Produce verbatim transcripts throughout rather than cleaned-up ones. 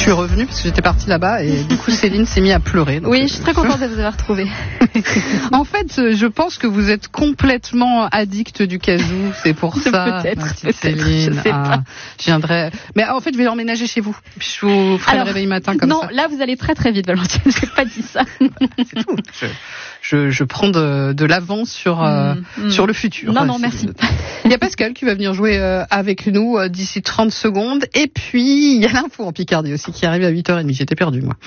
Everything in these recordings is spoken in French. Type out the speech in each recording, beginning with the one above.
suis revenue parce que j'étais partie là-bas et du coup Céline s'est mise à pleurer. Oui, je suis très contente de vous avoir retrouvé. En fait, je pense que vous êtes complètement addict du kazoo, c'est pour ça. Peut-être, petite Céline. je sais ah, pas. Je viendrai. Mais en fait, je vais l'emménager chez vous. Puis je vous ferai Alors, le réveil matin comme non, ça. Non, là vous allez très très vite, Valentine. J'ai pas dit ça. C'est tout. Je, je, je prends de, de l'avance sur euh, mmh, mmh. sur le futur. Non, non, merci. Il y a Pascal qui va venir jouer euh, avec nous euh, d'ici trente secondes. Et puis, il y a l'info en Picardie aussi qui arrive à huit heures trente. J'étais perdu, moi.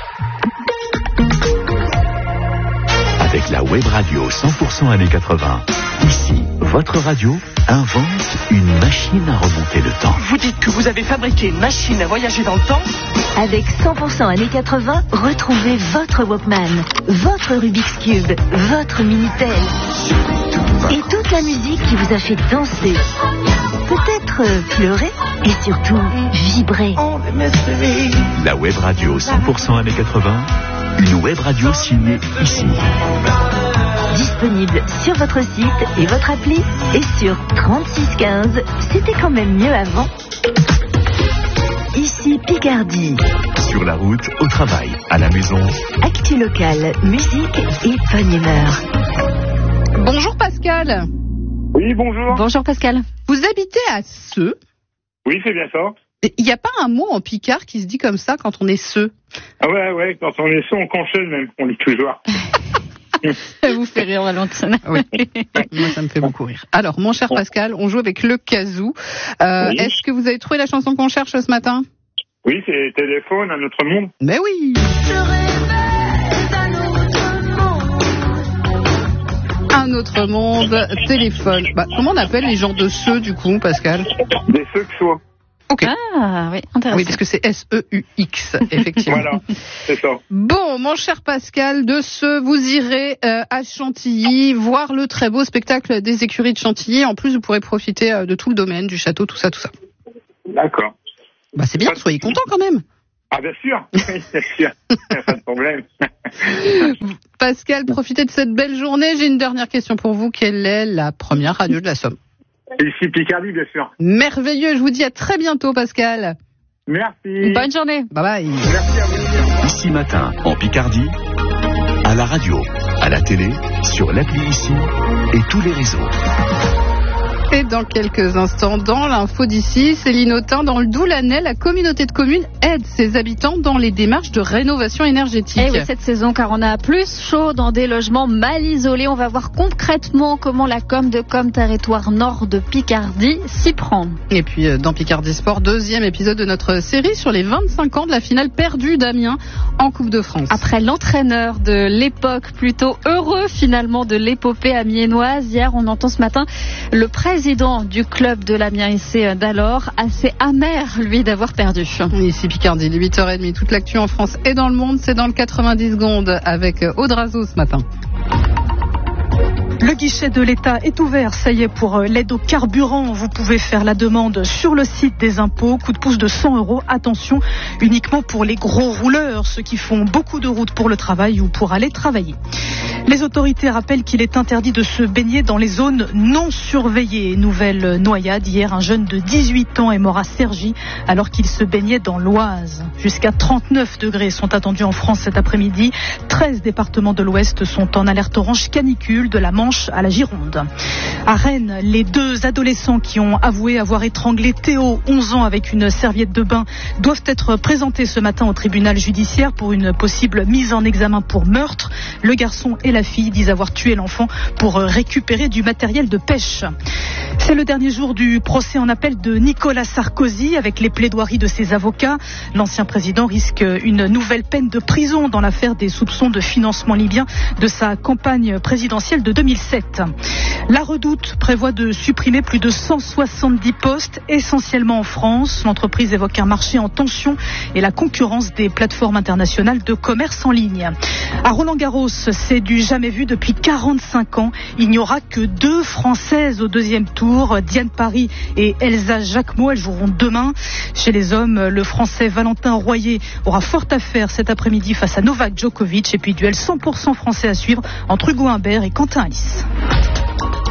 Avec la web radio cent pour cent années quatre-vingts. Ici, votre radio invente une machine à remonter le temps. Vous dites que vous avez fabriqué une machine à voyager dans le temps ? Avec cent pour cent années quatre-vingts, retrouvez votre Walkman, votre Rubik's Cube, votre Minitel et toute la musique qui vous a fait danser, peut-être euh, pleurer et surtout vibrer. La web radio cent pour cent années quatre-vingts, une web radio signée ici. Disponible sur votre site et votre appli et sur trente-six quinze. C'était quand même mieux avant. Ici Picardie. Sur la route, au travail, à la maison. Actu locale, musique et bonne humeur. Bonjour Pascal. Oui, bonjour. Bonjour Pascal. Vous habitez à Seux. Oui, c'est bien ça. Il n'y a pas un mot en picard qui se dit comme ça quand on est Seux. Ah ouais, ouais, quand on est Seux, on conchaîne même, on dit toujours. Ça vous fait rire, Valentine. Oui, moi ça me fait beaucoup rire. Alors, mon cher Pascal, on joue avec le kazoo. Euh, Oui. Est-ce que vous avez trouvé la chanson qu'on cherche ce matin ? Oui, c'est Téléphone à notre monde. Mais oui. Un autre monde, téléphone. Bah, comment on appelle les gens de Seux du coup, Pascal ? Des Seux que soit. Ok. Ah, oui, intéressant. Oui, parce que c'est S E U X, effectivement. Voilà, c'est ça. Bon, mon cher Pascal, de ce, vous irez euh, à Chantilly voir le très beau spectacle des écuries de Chantilly. En plus, vous pourrez profiter euh, de tout le domaine, du château, tout ça, tout ça. D'accord. Bah, c'est bien, soyez contents quand même. Ah, bien sûr. Oui, bien sûr. Pas de problème. Pascal, profitez de cette belle journée. J'ai une dernière question pour vous. Quelle est la première radio de la Somme ? Ici Picardie, bien sûr. Merveilleux, je vous dis à très bientôt, Pascal. Merci. Bonne journée. Bye bye. Merci à vous. Ici matin, en Picardie, à la radio, à la télé, sur l'appli ici et tous les réseaux. Et dans quelques instants, dans l'info d'ici, Céline Autain, dans le Doulanais, la communauté de communes aide ses habitants dans les démarches de rénovation énergétique. Eh oui, cette saison, car on a plus chaud dans des logements mal isolés. On va voir concrètement comment la com de Com Territoire Nord de Picardie s'y prend. Et puis, euh, dans Picardie Sport, deuxième épisode de notre série sur les vingt-cinq ans de la finale perdue d'Amiens en Coupe de France. Après l'entraîneur de l'époque, plutôt heureux finalement de l'épopée amiénoise, hier on entend ce matin le président du club de l'Amiens S C d'alors, assez amer lui d'avoir perdu. Ici Picardie, il est huit heures trente, toute l'actu en France et dans le monde, c'est dans le quatre-vingt-dix secondes avec Audrazo ce matin. Le guichet de l'État est ouvert, ça y est, pour l'aide au carburant. Vous pouvez faire la demande sur le site des impôts. Coup de pouce de cent euros. Attention, uniquement pour les gros rouleurs, ceux qui font beaucoup de routes pour le travail ou pour aller travailler. Les autorités rappellent qu'il est interdit de se baigner dans les zones non surveillées. Nouvelle noyade. Hier, un jeune de dix-huit ans est mort à Cergy alors qu'il se baignait dans l'Oise. Jusqu'à trente-neuf degrés sont attendus en France cet après-midi. treize départements de l'Ouest sont en alerte orange canicule, de la Manche à la Gironde. À Rennes, les deux adolescents qui ont avoué avoir étranglé Théo, onze ans, avec une serviette de bain, doivent être présentés ce matin au tribunal judiciaire pour une possible mise en examen pour meurtre. Le garçon et la fille disent avoir tué l'enfant pour récupérer du matériel de pêche. C'est le dernier jour du procès en appel de Nicolas Sarkozy avec les plaidoiries de ses avocats. L'ancien président risque une nouvelle peine de prison dans l'affaire des soupçons de financement libyen de sa campagne présidentielle de deux mille sept. La Redoute prévoit de supprimer plus de cent soixante-dix postes, essentiellement en France. L'entreprise évoque un marché en tension et la concurrence des plateformes internationales de commerce en ligne. À Roland-Garros, c'est du jamais vu depuis quarante-cinq ans. Il n'y aura que deux Françaises au deuxième tour, Diane Paris et Elsa Jacquemot. Elles joueront demain. Chez les hommes, le Français Valentin Royer aura fort à faire cet après-midi face à Novak Djokovic. Et puis duel cent pour cent français à suivre entre Hugo Humbert et Quentin Alice.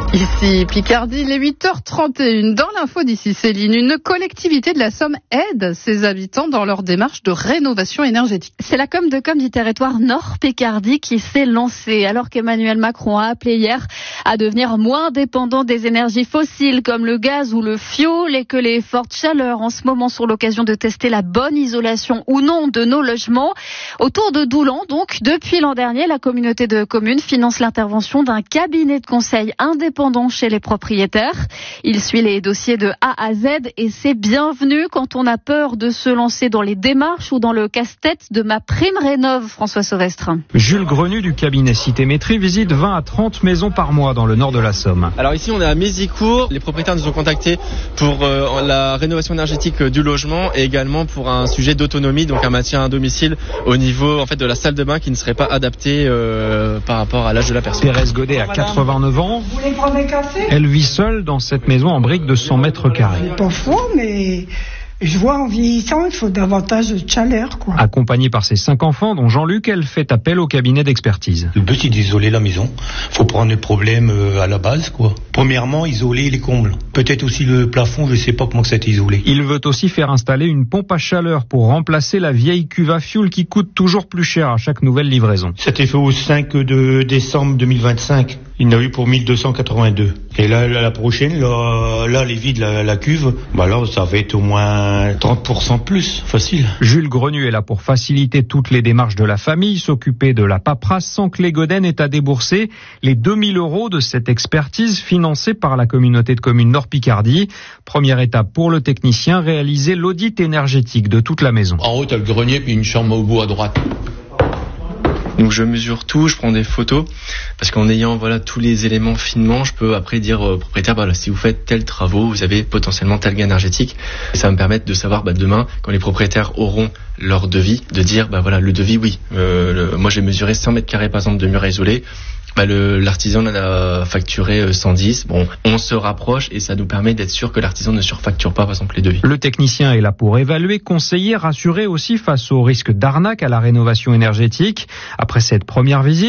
Ici Picardie, il est huit heures trente et une. Dans l'info d'ici Céline, une collectivité de la Somme aide ses habitants dans leur démarche de rénovation énergétique. C'est la com de com du territoire Nord Picardie qui s'est lancée alors qu'Emmanuel Macron a appelé hier à devenir moins dépendant des énergies fossiles comme le gaz ou le fioul et que les fortes chaleurs en ce moment sont l'occasion de tester la bonne isolation ou non de nos logements. Autour de Doulan, donc, depuis l'an dernier, la communauté de communes finance l'intervention d'un cabinet de conseil indépendant chez les propriétaires. Il suit les dossiers de A à Z et c'est bienvenu quand on a peur de se lancer dans les démarches ou dans le casse-tête de ma prime rénov. François Sauvestre. Jules Grenu du cabinet Cité Métrie visite vingt à trente maisons par mois dans le nord de la Somme. Alors ici on est à Mézicourt. Les propriétaires nous ont contactés pour euh, la rénovation énergétique du logement et également pour un sujet d'autonomie, donc un maintien à domicile au niveau en fait de la salle de bain qui ne serait pas adaptée euh, par rapport à l'âge de la personne. Thérèse Godet a quatre-vingt-neuf ans. Elle vit seule dans cette maison en briques de cent mètres carrés. Pas faux, mais je vois en vieillissant, il faut davantage de chaleur, quoi. Accompagnée par ses cinq enfants, dont Jean-Luc, elle fait appel au cabinet d'expertise. Le but, c'est d'isoler la maison. Faut prendre le problème à la base, quoi. Premièrement, isoler les combles. Peut-être aussi le plafond, je sais pas comment c'est isolé. Il veut aussi faire installer une pompe à chaleur pour remplacer la vieille cuve à fioul qui coûte toujours plus cher à chaque nouvelle livraison. C'était fait au cinq décembre deux mille vingt-cinq. Il en a eu pour mille deux cent quatre-vingt-deux. Et là, la prochaine, là, là les vides, la, la cuve, bah là, ça va être au moins trente pour cent de plus, facile. Jules Grenu est là pour faciliter toutes les démarches de la famille, s'occuper de la paperasse sans que les Godin aient à débourser les deux mille euros de cette expertise financée par la communauté de communes Nord Picardie. Première étape pour le technicien, réaliser l'audit énergétique de toute la maison. En haut, tu as le grenier puis une chambre au bout à droite. Donc je mesure tout, je prends des photos parce qu'en ayant voilà tous les éléments finement, je peux après dire au propriétaire voilà si vous faites tels travaux, vous avez potentiellement tel gain énergétique. Et ça va me permettre de savoir bah, demain quand les propriétaires auront leur devis, de dire bah voilà le devis oui. Euh, le, moi j'ai mesuré cent mètres carrés par exemple de murs isolés. Bah le, l'artisan en a facturé cent dix. Bon, on se rapproche et ça nous permet d'être sûr que l'artisan ne surfacture pas, par exemple, les devis. Le technicien est là pour évaluer, conseiller, rassurer aussi face au risque d'arnaque à la rénovation énergétique. Après cette première visite,